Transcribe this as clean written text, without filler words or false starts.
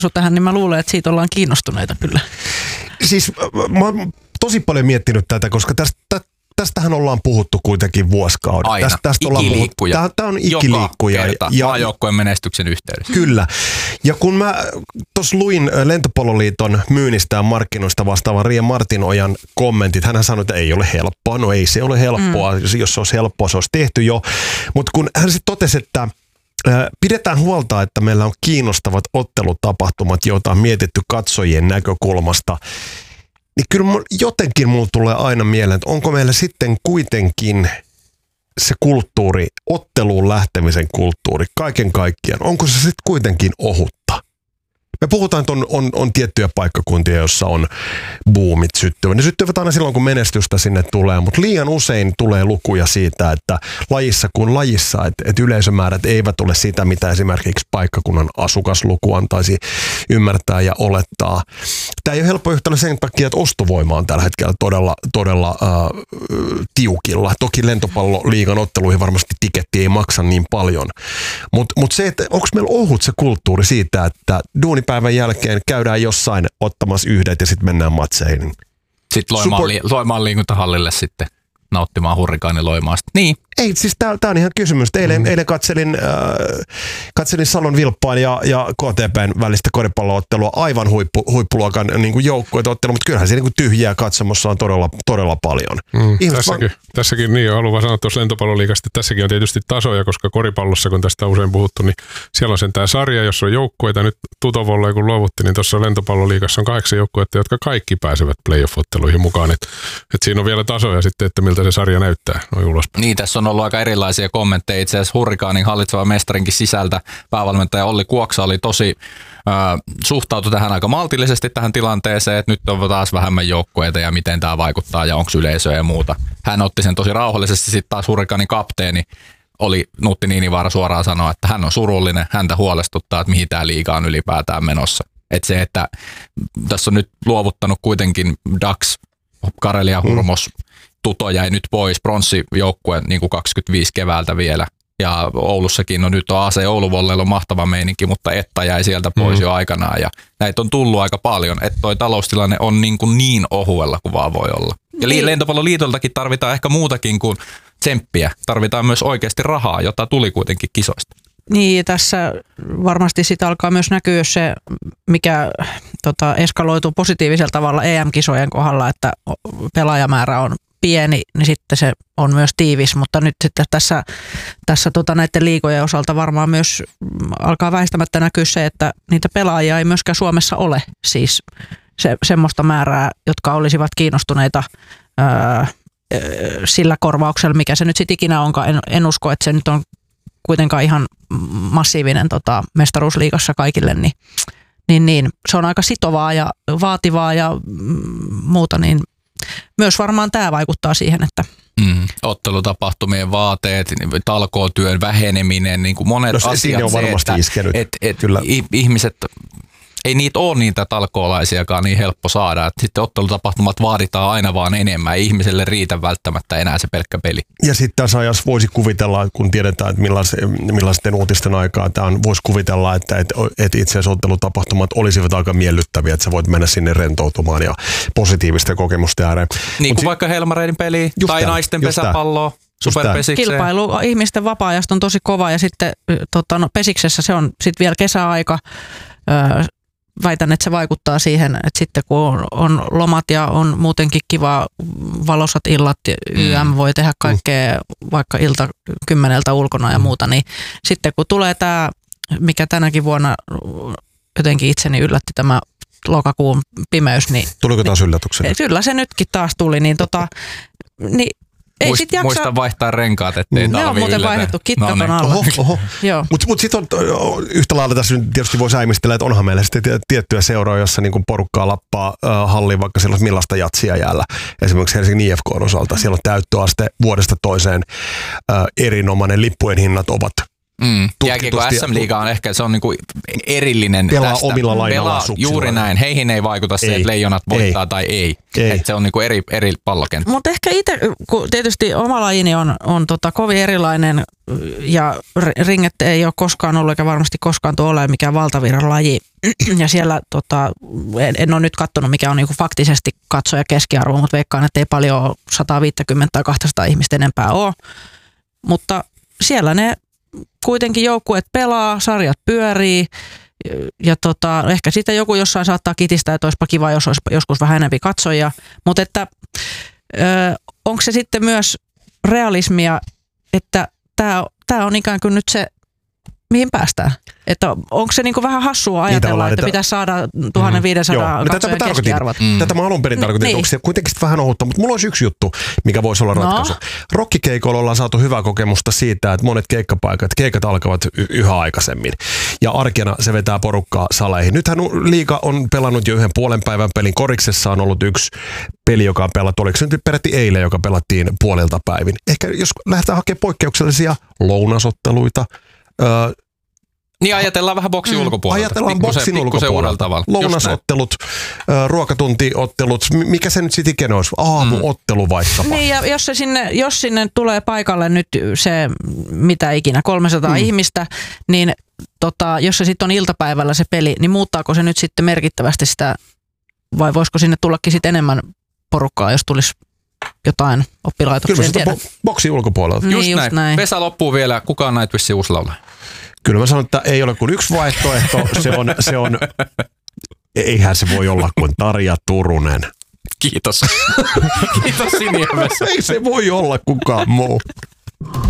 tähän, niin mä luulen, että siitä ollaan kiinnostuneita kyllä. Siis mä oon tosi paljon miettinyt tätä, koska tästähän ollaan puhuttu kuitenkin vuosikaudet. Aina. Tästä Ikiliikkuja. Tämä on ikiliikkuja. Ja maajoukkueen menestyksen yhteydessä. Kyllä. Ja kun mä tuossa luin Lentopalloliiton myynnistä ja markkinoista vastaavan Riia Martinojan kommentit, hänhän sanoi, että ei ole helppoa. No ei se ole helppoa. Jos se olisi helppoa, se olisi tehty jo. Mutta kun hän sitten totesi, että pidetään huolta, että meillä on kiinnostavat ottelutapahtumat, joita on mietitty katsojien näkökulmasta, niin kyllä jotenkin mulla tulee aina mieleen, että onko meillä sitten kuitenkin se kulttuuri, otteluun lähtemisen kulttuuri, kaiken kaikkiaan, onko se sitten kuitenkin ohutta? Me puhutaan, että on tiettyjä paikkakuntia, joissa on boomit syttyvät. Ne syttyvät aina silloin, kun menestystä sinne tulee, mutta liian usein tulee lukuja siitä, että lajissa kuin lajissa, että yleisömäärät eivät ole sitä, mitä esimerkiksi paikkakunnan asukasluku antaisi ymmärtää ja olettaa. Tämä ei ole helppo yhtälö sen takia, että ostovoima on tällä hetkellä todella tiukilla. Toki lentopalloliigan otteluihin varmasti tiketti ei maksa niin paljon, mutta se, että onko meillä ohut se kulttuuri siitä, että duunipäivän jälkeen käydään jossain ottamassa yhdet ja sitten mennään matseihin. Sitten Loimaan liikuntahallille sitten nauttimaan hurrikaaniloimaasta. Niin. Ei, siis tää on ihan kysymys. Eilen katselin Salon Vilppaan ja KTP:n välistä koripalloottelua, aivan huippuluokan niin joukkueita ottelua, mutta kyllähän se niin tyhjiä katsomossa on todella paljon. Tässäkin niin, haluan vaan sanoa tuossa lentopalloliigasta, että tässäkin on tietysti tasoja, koska koripallossa, kun tästä on usein puhuttu, niin siellä on sen tämä sarja, jossa on joukkueita. Nyt Tutovolle, kun luovutti, niin tuossa lentopalloliigassa on 8 joukkuetta, jotka kaikki pääsevät playoff-otteluihin mukaan. Et siinä on vielä tasoja sitten, että miltä se sarja näyttää noin ulospäin. Niin, tässä on ollut aika erilaisia kommentteja. Itse asiassa Hurrikaanin hallitseva mestarinkin sisältä päävalmentaja Olli Kuoksa oli tosi suhtautui tähän aika maltillisesti tähän tilanteeseen, että nyt on taas vähemmän joukkueita ja miten tämä vaikuttaa ja onko yleisöä ja muuta. Hän otti sen tosi rauhallisesti. Sitten taas Hurrikaanin kapteeni oli Nuutti Niinivaara suoraan sanoa, että hän on surullinen, häntä huolestuttaa, että mihin tämä liiga on ylipäätään menossa. Että se, että tässä on nyt luovuttanut kuitenkin Dax, Karelia, Hurmos, Tuto jäi nyt pois, pronssijoukkue niin kuin 25 keväältä vielä. Ja Oulussakin, no nyt on AC Ouluvolleilla on mahtava meininki, mutta Etta jäi sieltä pois jo aikanaan. Ja näitä on tullut aika paljon, että toi taloustilanne on niin ohuella kuin vaan voi olla. Ja Lentopalloliitoltakin tarvitaan ehkä muutakin kuin tsemppiä. Tarvitaan myös oikeasti rahaa, jota tuli kuitenkin kisoista. Niin, tässä varmasti sitä alkaa myös näkyä se, mikä eskaloituu positiivisella tavalla EM-kisojen kohdalla, että pelaajamäärä on pieni, niin sitten se on myös tiivis, mutta nyt sitten tässä näiden liigojen osalta varmaan myös alkaa väistämättä näkyä se, että niitä pelaajia ei myöskään Suomessa ole, siis semmoista määrää, jotka olisivat kiinnostuneita sillä korvauksella, mikä se nyt sitten ikinä onkaan. En usko, että se nyt on kuitenkaan ihan massiivinen mestaruusliigassa kaikille, niin se on aika sitovaa ja vaativaa ja muuta, niin myös varmaan tämä vaikuttaa siihen, että ottelutapahtumien vaateet, talkootyön väheneminen, niin kuin monet asiat, on varmasti iskenyt. Kyllä. Ihmiset, ei niitä ole niitä talkoolaisiakaan niin helppo saada, että sitten ottelutapahtumat vaaditaan aina vaan enemmän, ei ihmiselle riitä välttämättä enää se pelkkä peli. Ja sitten tässä ajassa voisi kuvitella, kun tiedetään, että millaisten uutisten aikaa tämä on, voisi kuvitella, että itse asiassa ottelutapahtumat olisivat aika miellyttäviä, että sä voit mennä sinne rentoutumaan ja positiivisten kokemusten ääreen. Niin kuin vaikka Helmareiden peli tai naisten pesäpalloa. Superpesikseen. Kilpailu ihmisten vapaa-ajasta on tosi kova ja sitten pesiksessä se on sitten vielä kesäaika. Väitän, että se vaikuttaa siihen, että sitten kun on lomat ja on muutenkin kiva valosat illat, YM voi tehdä kaikkea vaikka ilta 10 ulkona ja muuta, niin sitten kun tulee tämä, mikä tänäkin vuonna jotenkin itseni yllätti tämä lokakuun pimeys, niin tuliko taas yllätyksenä? Kyllä se nytkin taas tuli, niin Muista vaihtaa renkaat, ettei talvi yllätä. Ne on muuten vaihdettu kitkaton alla. Mutta sitten on yhtä lailla tässä nyt tietysti voi säimistellä, että onhan meillä sitten tiettyjä seuroja, jossa niin porukkaa lappaa halliin, vaikka siellä on millaista jatsia jäällä. Esimerkiksi Helsingin IFK:n osalta. Siellä on täyttöaste vuodesta toiseen erinomainen. Lippujen hinnat ovat Jääkiekko SM-liiga on ehkä, se on niinku erillinen pelaa tästä. omilla lainalaisuuksilla. Juuri näin. Heihin ei vaikuta se, että Leijonat voittaa tai ei. Et se on niinku eri pallokenttä. Mutta ehkä itse, kun tietysti oma lajini on kovin erilainen ja ringet ei ole koskaan ollut eikä varmasti koskaan tuo ole mikään valtavirran laji. Ja siellä en ole nyt katsonut mikä on niinku faktisesti katsoja keskiarvo, mutta veikkaan, että ei paljon 150 tai 200 ihmistä enempää ole. Mutta siellä ne kuitenkin joukkueet pelaa, sarjat pyörii ja ehkä sitten joku jossain saattaa kitistää, että olisipa kiva, jos olisi joskus vähän enemmän katsojia. Mutta että onko se sitten myös realismia, että tämä on ikään kuin nyt se, mihin päästään? Että onko se niinku vähän hassua ajatella, että pitäisi saada 1500 katsojan keskiarvot? Tätä mä alun perin tarkoitin, että onko se kuitenkin vähän ohutta, mutta mulla olisi yksi juttu, mikä voisi olla ratkaisu. Rokkikeikoilla ollaan saatu hyvää kokemusta siitä, että monet keikat alkavat yhä aikaisemmin. Ja arkena se vetää porukkaa saleihin. Nythän liiga on pelannut jo 1,5 päivän pelin. Koriksessa on ollut yksi peli, joka on pelattu, oliko se nyt peräti eilen, joka pelattiin puolelta päivin. Ehkä jos lähdetään hakemaan poikkeuksellisia lounasotteluita, niin ajatellaan vähän boksin ulkopuolelta. Ajatellaan boksin ulkopuolelta. Lounasottelut, ruokatuntiottelut, mikä se nyt sitten ikinä olisi? Aamuottelu vaikkapa. Niin ja jos sinne tulee paikalle nyt se mitä ikinä, 300 ihmistä, niin jos se sitten on iltapäivällä se peli, niin muuttaako se nyt sitten merkittävästi sitä, vai voisiko sinne tullakin sitten enemmän porukkaa, jos tulisi jotain oppilaitoksia? Kyllä se boksin ulkopuolelta. Niin, just näin. Vesa loppuu vielä, kuka on Nightwishin uusi laulaja? Kyllä mä sanon, että ei ole kuin yksi vaihtoehto. Se on eihän se voi olla kuin Tarja Turunen. Kiitos. Kiitos Siniä Vesa. Ei se voi olla kukaan muu.